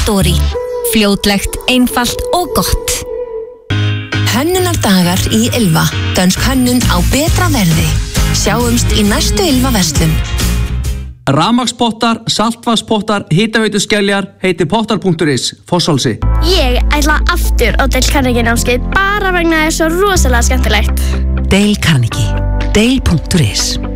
Mondadori. Fljótlegt, einfalt og gott. Hönnunardagar í Ylva. Dönsk hönnun á betra verði. Sjáumst í næstu Ylva-verslun. Rafmagnspottar, saltvatnspottar, hitaveituskeljar heitir pottar.is, Fossálsi. Ég ætla aftur á Dale Carnegie námskeið bara vegna þess svo rosalega skemmtilegt. Dale Carnegie. Dale.is